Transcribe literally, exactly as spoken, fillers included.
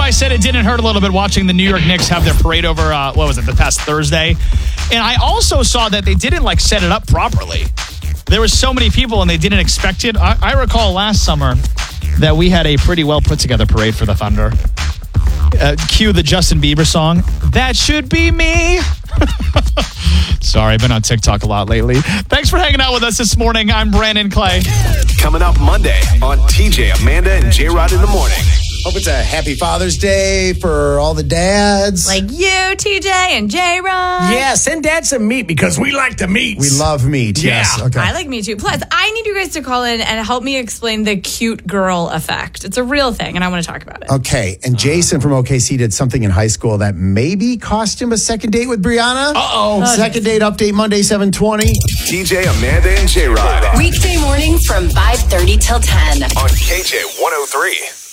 I said it didn't hurt a little bit watching the New York Knicks have their parade over, uh, what was it, the past Thursday. And I also saw that they didn't, like, set it up properly. There were so many people and they didn't expect it. I, I recall last summer that we had a pretty well put together parade for the Thunder. Uh, cue the Justin Bieber song, That Should Be Me. Sorry, I've been on TikTok a lot lately. Thanks for hanging out with us this morning. I'm Brandon Clay. Coming up Monday on T J, Amanda, and J-Rod in the morning. Hope it's a happy Father's Day for all the dads. Like you, T J, and J-Rod. Yeah, send Dad some meat because we like the meat. We love meat, Yeah. yes. Okay. I like me too. Plus, I need you guys to call in and help me explain the cute girl effect. It's a real thing, and I want to talk about it. Okay, and Jason from O K C did something in high school that maybe cost him a second date with Brianna. Uh-oh. Second date update Monday, seven twenty. T J, Amanda, and J-Rod. Weekday mornings from five thirty till ten. On K J one oh three.